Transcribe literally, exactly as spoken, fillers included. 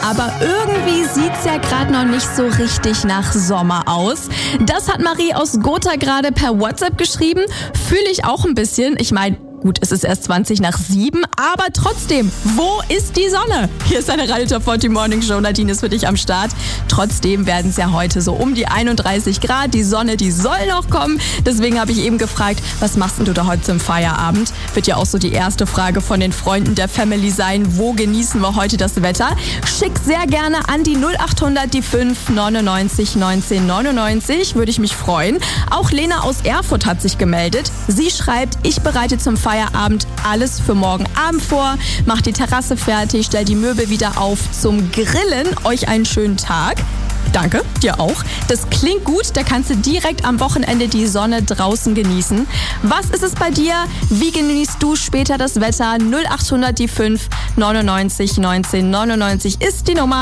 Aber irgendwie sieht's ja gerade noch nicht so richtig nach Sommer aus. Das hat Marie aus Gotha gerade per WhatsApp geschrieben. Fühle ich auch ein bisschen. Ich meine, gut, es ist erst zwanzig nach sieben, aber trotzdem, wo ist die Sonne? Hier ist eine Radio Top vierzig Morning Show. Nadine ist für dich am Start. Trotzdem werden es ja heute so um die einunddreißig Grad. Die Sonne, die soll noch kommen. Deswegen habe ich eben gefragt, was machst denn du da heute zum Feierabend? Wird ja auch so die erste Frage von den Freunden der Family sein. Wo genießen wir heute das Wetter? Schick sehr gerne an die null acht hundert die fünf neunundneunzig neunzehn neunundneunzig. Würde ich mich freuen. Auch Lena aus Erfurt hat sich gemeldet. Sie schreibt, ich bereite zum Feierabend Feierabend alles für morgen Abend vor, macht die Terrasse fertig, stellt die Möbel wieder auf zum Grillen. Euch einen schönen Tag. Danke, dir auch. Das klingt gut, da kannst du direkt am Wochenende die Sonne draußen genießen. Was ist es bei dir? Wie genießt du später das Wetter? null acht hundert die fünf neunundneunzig neunzehn neunundneunzig ist die Nummer.